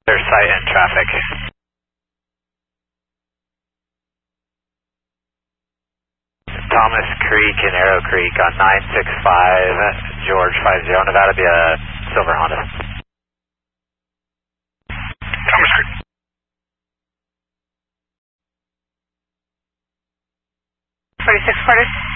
There's sight and traffic. Thomas Creek and Arrow Creek on 965 George 50 Nevada via Silver Honda. Thomas Creek. $46 quarters.